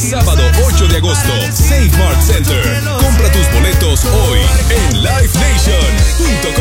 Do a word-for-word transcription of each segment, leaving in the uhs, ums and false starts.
Sábado ocho de agosto, Safe Mart Center. Compra tus boletos hoy en live nation punto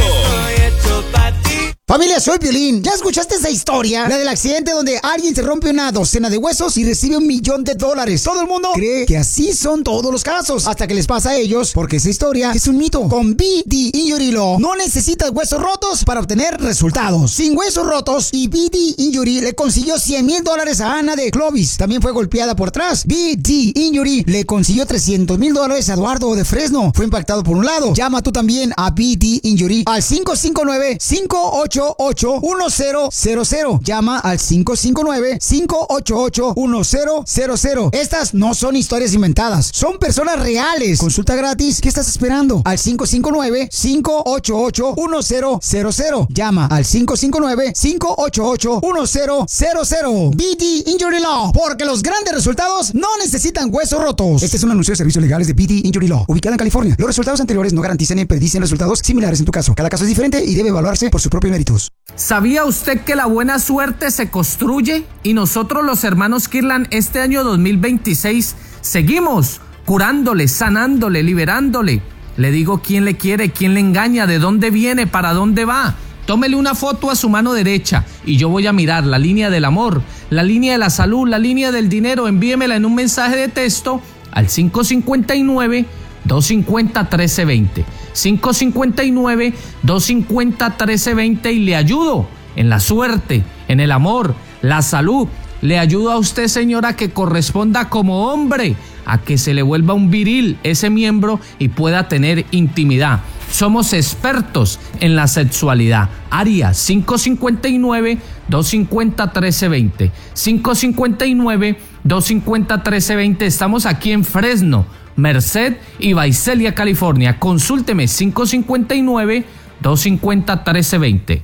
com. Familia, soy Piolín. ¿Ya escuchaste esa historia? La del accidente donde alguien se rompe una docena de huesos y recibe un millón de dólares. Todo el mundo cree que así son todos los casos, hasta que les pasa a ellos, porque esa historia es un mito. Con B D Injury Law, no necesitas huesos rotos para obtener resultados. Sin huesos rotos, y B D Injury le consiguió cien mil dólares a Ana de Clovis. También fue golpeada por atrás. B D Injury le consiguió trescientos mil dólares a Eduardo de Fresno. Fue impactado por un lado. Llama tú también a B D Injury al cinco cinco nueve, cinco ocho ocho, uno cero cero cero. Llama al cinco cinco nueve, cinco ocho ocho, uno cero cero cero. Estas no son historias inventadas, son personas reales. Consulta gratis. ¿Qué estás esperando? Al cinco cinco nueve, cinco ocho ocho, uno cero cero cero. Llama al cinco cinco nueve, cinco ocho ocho, uno cero cero cero. B D Injury Law, porque los grandes resultados no necesitan huesos rotos. Este es un anuncio de servicios legales de B D Injury Law, ubicada en California. Los resultados anteriores no garantizan ni predicen resultados similares en tu caso. Cada caso es diferente y debe evaluarse por sus propios méritos. ¿Sabía usted que la buena suerte se construye? Y nosotros, los hermanos Kirlan, este año dos mil veintiséis seguimos curándole, sanándole, liberándole. Le digo quién le quiere, quién le engaña, de dónde viene, para dónde va. Tómele una foto a su mano derecha y yo voy a mirar la línea del amor, la línea de la salud, la línea del dinero. Envíemela en un mensaje de texto al cinco cinco nueve, dos cinco cero, uno tres dos cero. cinco cinco nueve, dos cinco cero, uno tres dos cero y le ayudo en la suerte, en el amor, la salud. Le ayudo a usted, señora, que corresponda como hombre, a que se le vuelva un viril ese miembro y pueda tener intimidad. Somos expertos en la sexualidad. Área cinco cinco nueve, dos cinco cero, uno tres dos cero. cinco cinco nueve, dos cinco cero, uno tres dos cero. Estamos aquí en Fresno, Merced y Visalia, California. Consúlteme cinco cinco nueve, dos cinco cero, uno tres dos cero.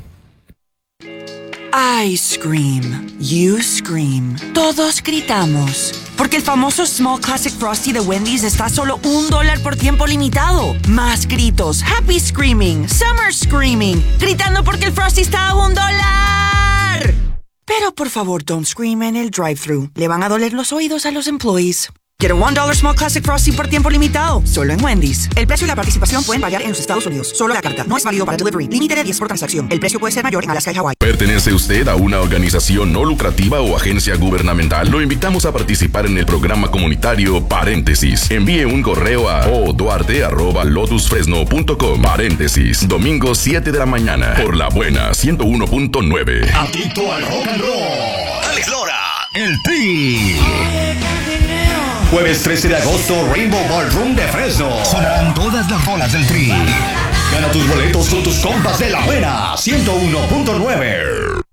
I scream, you scream, todos gritamos, porque el famoso Small Classic Frosty de Wendy's está a solo un dólar por tiempo limitado. Más gritos, happy screaming, summer screaming, gritando porque el Frosty está a un dólar. Pero por favor, don't scream en el drive-thru. Le van a doler los oídos a los employees. Quiero un dólar Small Classic Frosty por tiempo limitado, solo en Wendy's. El precio y la participación pueden variar en los Estados Unidos. Solo la carta. No es válido para delivery. Límite de diez por transacción. El precio puede ser mayor en Alaska y Hawái. ¿Pertenece usted a una organización no lucrativa o agencia gubernamental? Lo invitamos a participar en el programa comunitario Paréntesis. Envíe un correo a o duarte arroba lotus fresno punto com. Paréntesis. Domingo siete de la mañana. Por La Buena ciento uno punto nueve. Adicto al rock and roll. Alex Lora. El Tri. Jueves trece de agosto, Rainbow Ballroom de Fresno. Sonarán todas las rolas del Tri. Gana tus boletos con tus compas de La Buena ciento uno punto nueve.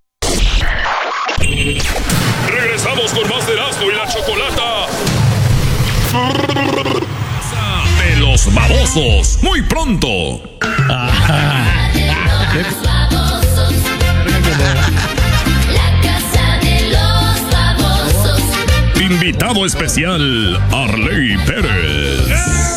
Regresamos con más de Erasmo y la Chocolata. De los babosos. Muy pronto. Invitado especial, Arley Pérez.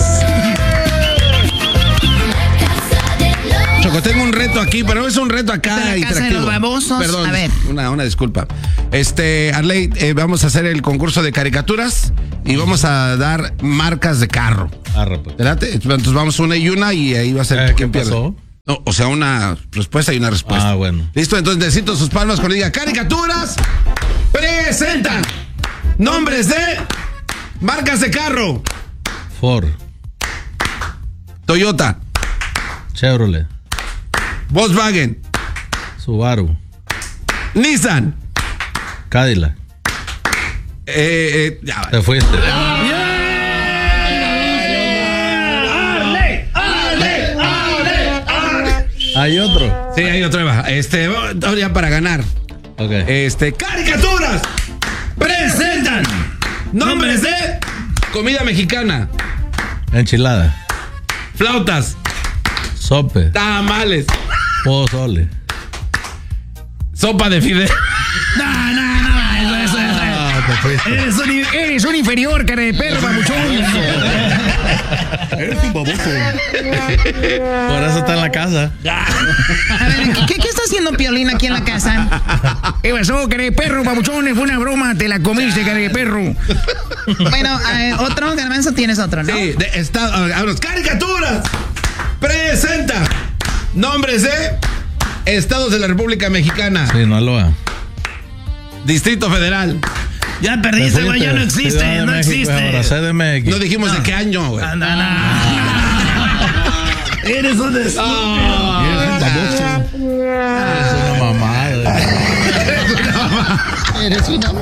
Choco, tengo un reto aquí, pero es un reto acá ¿De la interactivo. casa de los babosos? Perdón, a ver. Una, una disculpa. Este, Arley, eh, vamos a hacer el concurso de caricaturas y vamos a dar marcas de carro. Arre, pues. ¿Te late? Entonces vamos una y una y ahí va a ser Eh, quien ¿qué pierde. pasó? No, o sea, una respuesta y una respuesta. Ah, bueno. Listo, entonces necesito sus palmas cuando diga caricaturas. Presentan nombres de marcas de carro. Ford. Toyota. Chevrolet. Volkswagen. Subaru. Nissan. Cadillac. Eh, eh, ya. Te fuiste. ¿Hay otro? Sí, hay otro. Eva. Este, vamos ya para ganar. Ok. Este, caricaturas presentan nombres de comida mexicana. Enchilada. Flautas. Sope. Tamales. Pozole. Sopa de fideo. No, no, no, eso, eso, eso. Ah, te fuiste. Eres un, eres un inferior, cara de perro, babuchón. Eres un baboso. Por eso está en la casa. A ver, ¿qué, qué está haciendo Piolín aquí en la casa? ¿Qué pasó, cara de perro, babuchón? Fue una broma, te la comiste, cara de perro. Bueno, eh, otro, Garbanzo, tienes otro, ¿no? Sí, de estado. A los caricaturas. Presenta nombres de estados de la República Mexicana. Sinaloa. Distrito Federal. Ya perdiste, güey, ya no existe, Ciudad de no México, existe. ahora C D M X. No dijimos de qué año, güey. Anda, anda. Eres un estúpido. Ah, Es una mamada. Eres una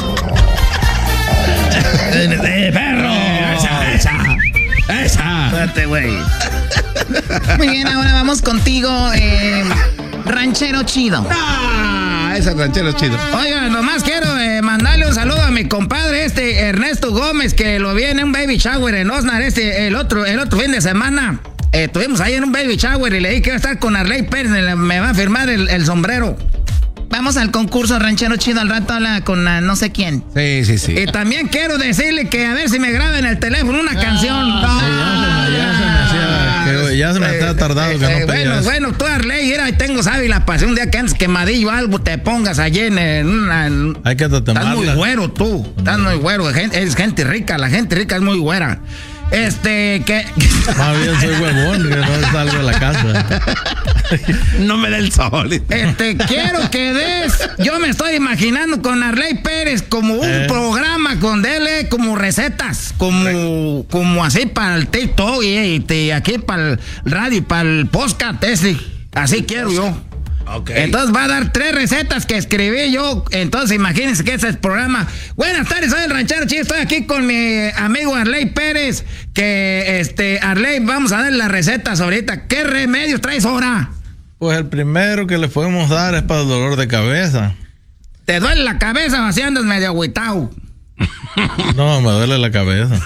¡Eh, perro! Esa, esa. Esa. Espérate, güey. Muy bien, ahora vamos contigo, eh, ranchero chido. Ah, ese ranchero chido. Oiga, nomás quiero eh, mandarle un saludo a mi compadre este Ernesto Gómez, que lo vi en un baby shower en Osnar este el otro el otro fin de semana. Eh, estuvimos ahí en un baby shower y le dije que iba a estar con Arley Pérez, me va a firmar el, el sombrero. Vamos al concurso ranchero chido, al rato habla con uh, no sé quién. Sí, sí, sí. Y también quiero decirle que a ver si me graba en el teléfono una canción. Ya se me hacía, que ya se me hacía tardado que no Eh, bueno, pedías. bueno, tú Arley, mira, ahí tengo sábila para hacer un día que antes quemadillo algo te pongas allí en, en una... en- Hay que Estás muy tatemarla. güero tú, estás muy güero, gente- es gente rica, la gente rica es muy güera. Este, que... Más bien soy huevón, que no salgo de la casa. No me da el sol. Este, quiero que des, yo me estoy imaginando con Arley Pérez como un Eh. programa con dele como recetas, como, como así para el TikTok y, y, y aquí para el radio y para el podcast ese, así quiero yo. Ok. Entonces va a dar tres recetas que escribí yo. Entonces imagínense que ese es el programa. Buenas tardes, soy el ranchero chido. Estoy aquí con mi amigo Arley Pérez. Que este, Arley, vamos a dar las recetas ahorita. ¿Qué remedios traes ahora? Pues el primero que le podemos dar es para el dolor de cabeza. ¿Te duele la cabeza o así andas medio agüitao? No, me duele la cabeza.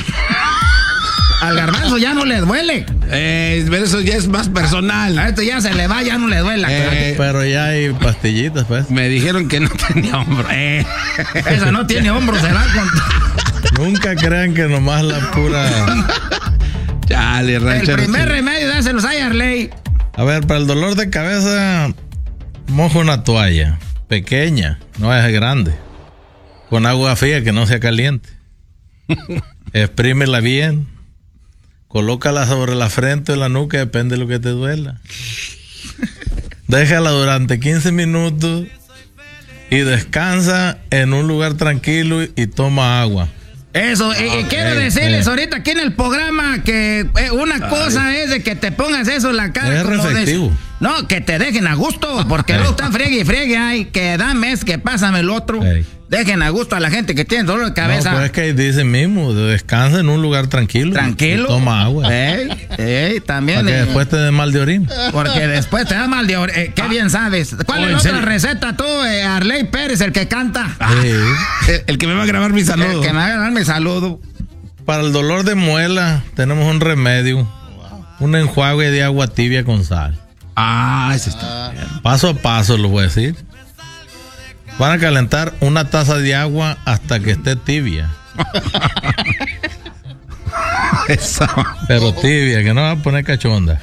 Al Garbanzo ya no le duele. Eh, pero eso ya es más personal. A esto ya se le va, ya no le duele la cabeza. Eh, Pero ya hay pastillitas, pues. me dijeron que no tenía hombro. Eh. Esa no tiene hombros, se va con... Nunca crean que nomás la pura... Chale, El ranchero primer chido. remedio, dáselos a Arley. A ver, para el dolor de cabeza, moja una toalla pequeña, no es grande, con agua fría que no sea caliente. Exprímela bien, colócala sobre la frente o la nuca, depende de lo que te duela. Déjala durante quince minutos y descansa en un lugar tranquilo y toma agua. Eso, y, y quiero decirles eh. ahorita aquí en el programa que eh, una cosa es de que te pongas eso en la cara. Es como de- efectivo. no, que te dejen a gusto, porque Ey. luego están friegue y friegue ahí, que dame es que pásame el otro. Ey. Dejen a gusto a la gente que tiene dolor de cabeza. No, pues es que ahí dice mismo, descansa en un lugar tranquilo. Tranquilo. Y toma agua. Ey, ey, también. Para que eh, después te dé mal de orina. Porque después te da mal de or- eh, qué bien sabes. ¿Cuál Oh, es ¿en la otra serio? receta tú, eh, Arley Pérez, el que canta? Sí. El, el que me va a grabar mi El saludo. que me haga dar mi saludo. Para el dolor de muela tenemos un remedio, un enjuague de agua tibia con sal. Ah, ese está. Paso a paso lo voy a decir. Van a calentar una taza de agua hasta que esté tibia, Eso. pero tibia, que no va a poner cachonda.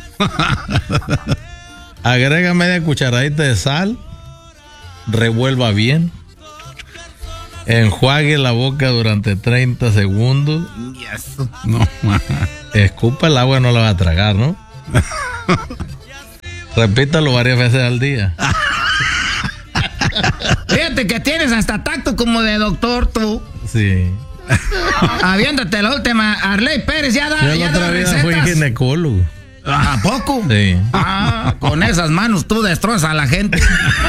Agrega media cucharadita de sal, revuelva bien, enjuague la boca durante treinta segundos, No, ma. escupa el agua, no la va a tragar, ¿no? Repítalo varias veces al día. Fíjate que tienes hasta tacto como de doctor tú. Sí. Aviéntate la última. Arley Pérez ya da, Yo ya la da otra vida fui recetas. ginecólogo. ¿A poco? Sí. Ah, con esas manos tú destrozas a la gente.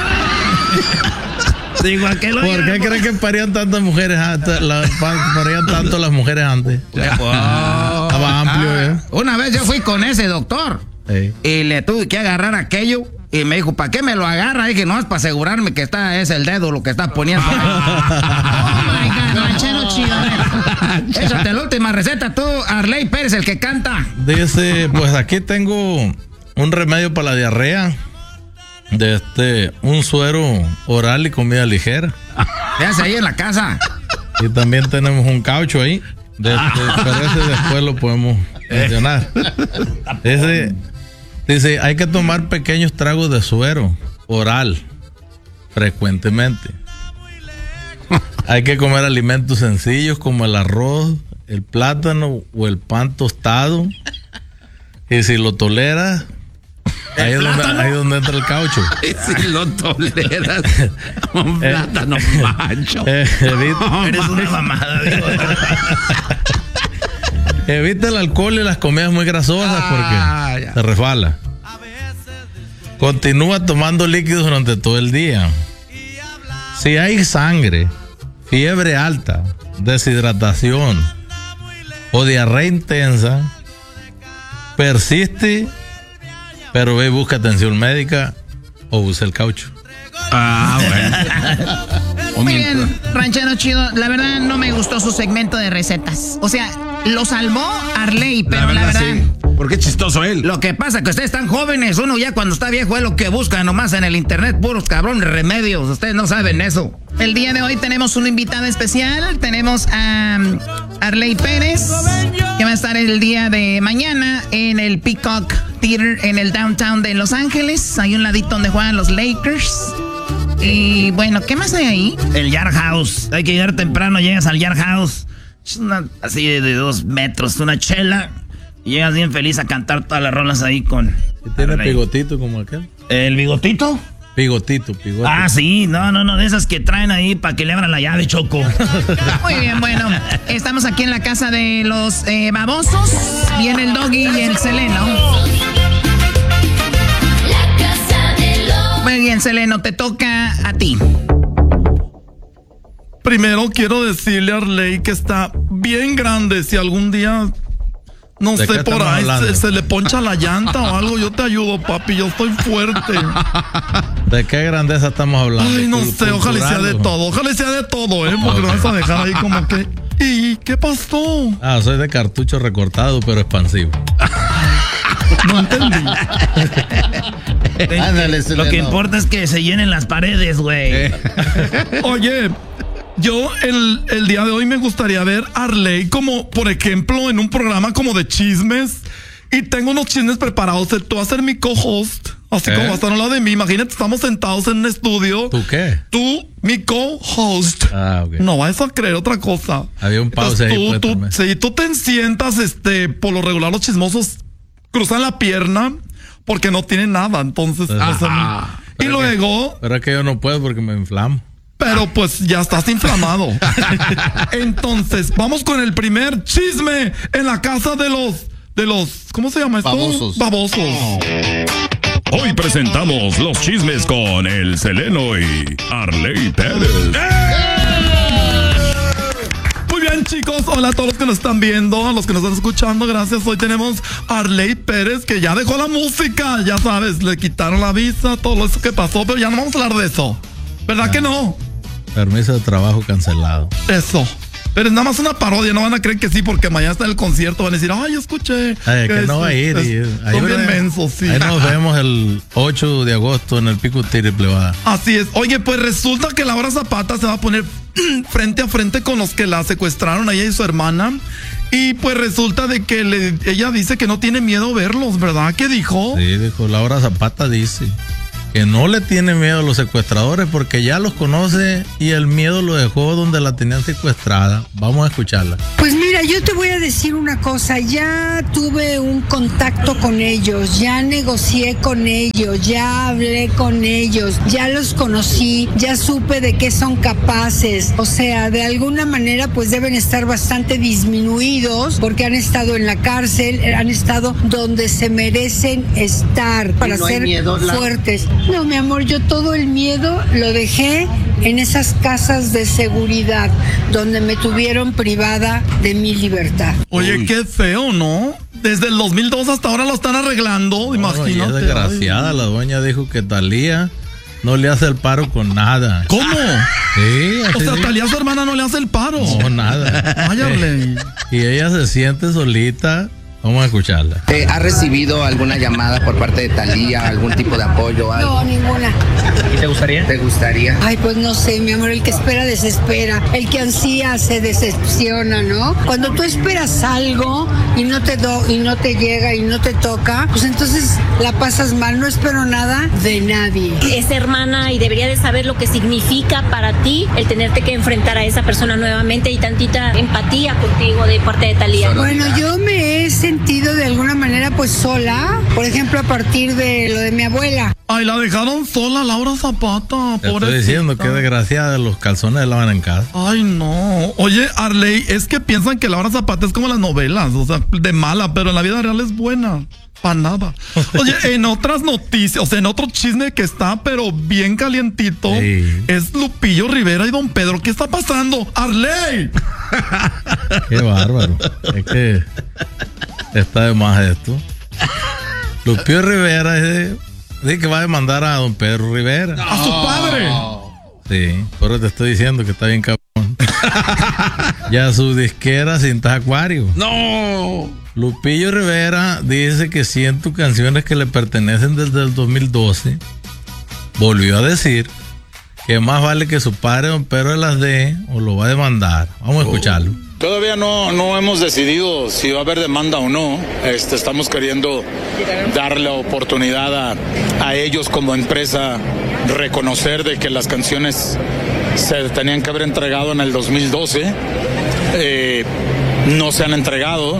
Digo, ¿a qué lo ¿Por qué crees que parían tantas mujeres antes? La- pa- parían tanto las mujeres antes. Estaba amplio, Ah, ¿eh? una vez yo fui con ese doctor Sí. y le tuve que agarrar aquello y me dijo, ¿para qué me lo agarra? Y dije, no, es para asegurarme que está, es el dedo lo que está poniendo. Oh my God, ranchero chido. A ver. Échate la última receta tú, Arley Pérez, el que canta. Dice, pues aquí tengo un remedio para la diarrea. De este, un suero oral y comida ligera. ¿Qué hace ahí en la casa? Y también tenemos un caucho ahí. De este, pero ese después lo podemos mencionar. Ese, dice, hay que tomar pequeños tragos de suero oral frecuentemente. Hay que comer alimentos sencillos como el arroz, el plátano o el pan tostado. Y si lo toleras, ahí es, donde, ahí es donde entra el caucho. Y si lo toleras, un plátano macho. Eh, evita, Eres una mamada, digo. evita el alcohol y las comidas muy grasosas porque Ah, ya. se resbala. Continúa tomando líquidos durante todo el día. Si hay sangre, fiebre alta, deshidratación o diarrea intensa, persiste, pero ve y busca atención médica o usa el caucho. Ah, bueno. Muy bien, ranchero chido. La verdad no me gustó su segmento de recetas. O sea, lo salvó Arley, pero la verdad... sí. ¿Por qué chistoso él? Lo que pasa es que ustedes están jóvenes. Uno ya cuando está viejo es lo que busca nomás en el internet. Puros cabrones remedios. Ustedes no saben eso. El día de hoy tenemos un invitado especial. Tenemos a um, Arley Pérez, que va a estar el día de mañana en el Peacock Theater en el downtown de Los Ángeles. Hay un ladito donde juegan los Lakers. Y bueno, ¿qué más hay ahí? El Yard House. Hay que llegar temprano. Llegas al Yard House. Es una así de, de dos metros. Una chela. Y llegas bien feliz a cantar todas las rolas ahí con... ¿Y tiene Arley. bigotito como aquel? ¿El bigotito? Bigotito, bigotito. Ah, sí, no, no, no, de esas que traen ahí para que le abran la llave, Choco. Muy bien, bueno, estamos aquí en la casa de los eh, babosos. Viene el Doggy y el Seleno. Muy bien, Seleno, te toca a ti. Primero quiero decirle a Arley que está bien grande. Si algún día, no ¿De sé, qué por estamos ahí hablando? se, se le poncha la llanta o algo, yo te ayudo, papi. Yo estoy fuerte. ¿De qué grandeza estamos hablando? Ay, no Cul- sé, ojalá y sea de cultural, ¿o? todo. Ojalá y sea de todo, ¿eh? Porque no vas a dejar ahí como que... ¿Y qué pasó? Ah, soy de cartucho recortado, pero expansivo. No entendí. Ándale, lo que importa es que se llenen las paredes, güey. Oye, yo el, el día de hoy me gustaría ver a Arley como, por ejemplo, en un programa como de chismes. Y tengo unos chismes preparados. Tú vas a ser mi co-host. Así ¿Eh? como vas a estar al lado de mí. Imagínate, estamos sentados en un estudio. ¿Tú qué? Tú, mi co-host. Ah, ok. No vas a creer otra cosa. Había un pause Entonces, ahí, tú, pues, tú, también. sí, tú te sientas, este, por lo regular los chismosos cruzan la pierna porque no tienen nada. Entonces, Ajá. pues, y Pero luego... Pero es que yo no puedo porque me inflamo. Pero pues ya estás inflamado. Entonces, vamos con el primer chisme en la casa de los... De los... ¿Cómo se llama esto? Babosos. Babosos. Hoy presentamos los chismes con el Seleno y Arley Pérez. Muy bien, chicos. Hola a todos los que nos están viendo, a los que nos están escuchando. Gracias. Hoy tenemos a Arley Pérez, que ya dejó la música. Ya sabes, le quitaron la visa, todo eso que pasó, pero ya no vamos a hablar de eso. ¿Verdad Ah. que no? Permiso de trabajo cancelado. Eso. Pero es nada más una parodia, no van a creer que sí, porque mañana está en el concierto, van a decir, ay, escuché. Ay, que no va a ir. es- y- ahí son nos- bien mensos, sí. Ahí nos vemos el ocho de agosto en el Pico Tiri Plebada. Así es. Oye, pues resulta que Laura Zapata se va a poner frente a frente con los que la secuestraron, a ella y su hermana. Y pues resulta de que le- ella dice que no tiene miedo verlos, ¿verdad? ¿Qué dijo? Sí, dijo Laura Zapata, dice que no le tiene miedo a los secuestradores porque ya los conoce y el miedo lo dejó donde la tenían secuestrada. Vamos a escucharla. Pues mira, yo te voy a decir una cosa, ya tuve un contacto con ellos, ya negocié con ellos, ya hablé con ellos, ya los conocí, ya supe de qué son capaces. O sea, de alguna manera pues deben estar bastante disminuidos porque han estado en la cárcel, han estado donde se merecen estar para no hay ser miedo, la- fuertes. No, mi amor, yo todo el miedo lo dejé en esas casas de seguridad donde me tuvieron privada de mi libertad. Oye, qué feo, ¿no? Desde el dos mil dos hasta ahora lo están arreglando, No, y imagínate. es desgraciada. La dueña dijo que Talía no le hace el paro con nada. ¿Cómo? Sí, O así sea, dijo. Talía, su hermana, no le hace el paro. No, nada. Ay, Arley. Y ella se siente solita. Vamos a escucharla. ¿Ha recibido alguna llamada por parte de Talía, algún tipo de apoyo? Algo? No, ninguna. ¿Te gustaría? ¿Te gustaría? Ay, pues no sé, mi amor, el que espera desespera, el que ansía se decepciona, ¿no? Cuando tú esperas algo y no te do, y no te llega y no te toca, pues entonces la pasas mal. No espero nada de nadie. Es hermana y debería de saber lo que significa para ti el tenerte que enfrentar a esa persona nuevamente y tantita empatía contigo de parte de Thalía. Bueno, yo me he sentido de alguna manera pues sola, por ejemplo a partir de lo de mi abuela. Ay, la dejaron sola Laura Zapata. Te estoy diciendo que desgraciada, los calzones lavan en casa. Ay, no. Oye, Arley, es que piensan que Laura Zapata es como las novelas, o sea, de mala, pero en la vida real es buena. Para nada. Oye, en otras noticias, o sea, en otro chisme que está, pero bien calientito, sí, es Lupillo Rivera y Don Pedro. ¿Qué está pasando? ¡Arley! Qué bárbaro. Es que está de más esto. Lupillo Rivera es de, de que va a demandar a Don Pedro Rivera. ¡A su padre! Sí, por eso te estoy diciendo que está bien cabrón. Ya su disquera Cintas Acuario. ¡No! Lupillo Rivera dice que ciento canciones que le pertenecen desde el dos mil doce. Volvió a decir que más vale que su padre Don Pedro las dé o lo va a demandar. Vamos a escucharlo. Todavía no, no hemos decidido si va a haber demanda o no. Este, estamos queriendo darle oportunidad a, a ellos como empresa, reconocer de que las canciones se tenían que haber entregado en el dos mil doce. Eh, no se han entregado.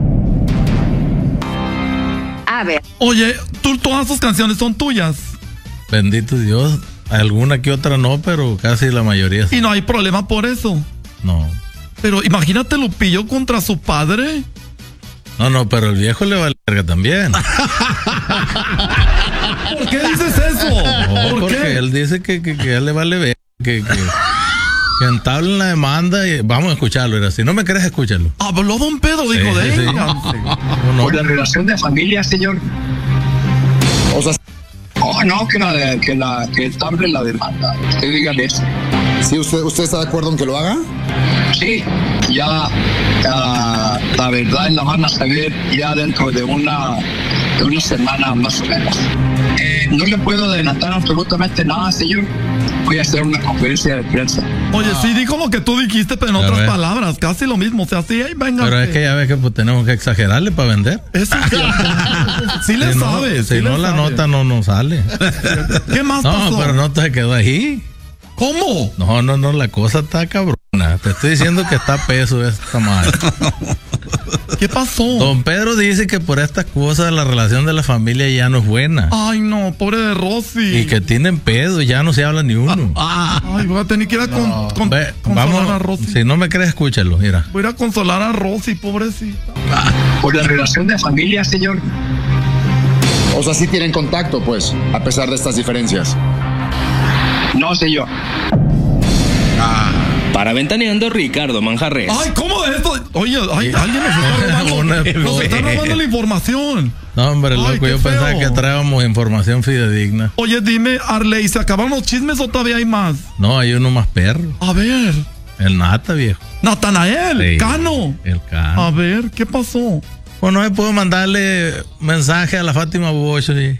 A ver. Oye, tú, todas sus canciones son tuyas. Bendito Dios. Alguna que otra no, pero casi la mayoría sí. Y no hay problema por eso. No. Pero imagínate Lupillo contra su padre. No, no, pero el viejo le vale verga también. ¿Por qué dices eso? No, ¿Por porque qué? él dice que, que, que a él le vale verga, que, que, que entablen la demanda y vamos a escucharlo. Era. Si no me crees, escúchalo. Habló Don Pedro, dijo sí, de sí, ella. Sí. No. Por la relación de familia, señor. O sea, oh, no, que la que la que estable la demanda. Usted dígale eso. ¿Sí, usted, usted está de acuerdo en que lo haga? Sí, ya uh, la verdad la van a saber ya dentro de una de una semana más o menos. Eh, no le puedo adelantar absolutamente nada, señor. Voy a hacer una conferencia de prensa. Oye, sí dijo lo que tú dijiste, pero en pero otras es, palabras, casi lo mismo. O sea, sí, ahí venga. Pero es que ya ves que pues, tenemos que exagerarle para vender. Eso es sí le si sabes. No, sí si no, la sabe. nota no nos sale. ¿Qué más no, pasó? No, pero no te quedó ahí. ¿Cómo? No, no, no, la cosa está cabrona. Te estoy diciendo que está a peso esta madre. ¿Qué pasó? Don Pedro dice que por estas cosas la relación de la familia ya no es buena. Ay, no, pobre de Rosy. Y que tienen pedo y ya no se habla ni uno. Ah, ay, voy a tener que ir a con, no. con, Ve, consolar vamos, a Rosy. Si no me crees, escúchalo, mira. Voy a ir a consolar a Rosy, pobrecita. Por la relación de familia, señor. O sea, sí tienen contacto, pues, a pesar de estas diferencias. No, señor. Ah. Para Ventaneando, Ricardo Manjarres. Ay, ¿cómo es esto? Oye, ay, alguien nos está robando, nos está robando la información. No, hombre, ay, loco, yo feo. pensaba que traíamos información fidedigna. Oye, dime, Arley, ¿se acabaron los chismes o todavía hay más? No, hay uno más perro. A ver. El Nata, viejo. Natanael, sí, Cano. El Cano. A ver, ¿qué pasó? Pues no me puedo mandarle mensaje a la Fátima Bosch. ¿Sí?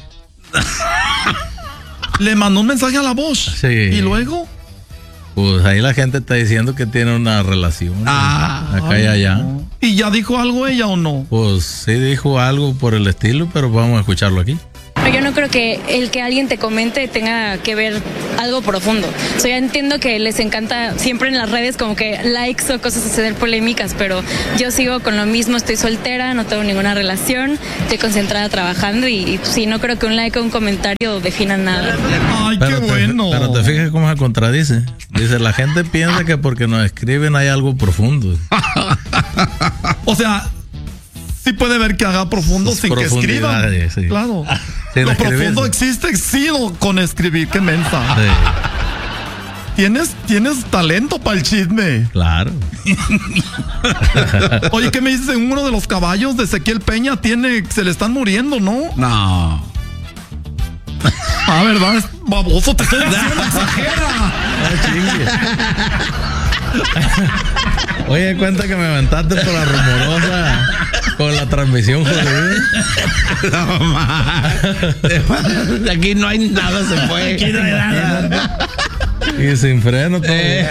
Le mandó un mensaje a la Bosch. Sí. ¿Y luego? Pues ahí la gente está diciendo que tiene una relación. Ah, acá ay, y allá. No. ¿Y ya dijo algo ella o no? Pues sí dijo algo por el estilo, pero vamos a escucharlo aquí. Yo no creo que el que alguien te comente tenga que ver algo profundo. O sea, ya entiendo que les encanta siempre en las redes como que likes o cosas hacer polémicas, pero yo sigo con lo mismo, estoy soltera, no tengo ninguna relación, estoy concentrada trabajando y, y sí, no creo que un like o un comentario definan nada. Ay, pero qué te, bueno. Pero te fijas cómo se contradice. Dice, la gente piensa que porque nos escriben hay algo profundo. O sea, sí puede ver que haga profundo sin que escriban. Sí. Claro. Sin lo escribir, profundo sí. existe, sí, con escribir, qué mensa. Sí. ¿Tienes, tienes talento para el chisme. Claro. Oye, ¿qué me dices? Uno de los caballos de Ezequiel Peña tiene, se le están muriendo, ¿no? No. Ah, ¿verdad? Es baboso, te estoy diciendo, exagera. Oye, cuenta que me aventaste por la rumorosa con la transmisión jodida. No, ma. De aquí no hay nada, se fue. Aquí no hay nada. Y sin freno todo. Eh.